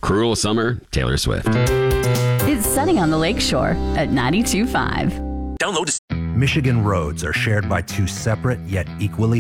Cruel Summer, Taylor Swift. It's Sunny on the Lakeshore at 92.5. Download. Michigan roads are shared by two separate yet equally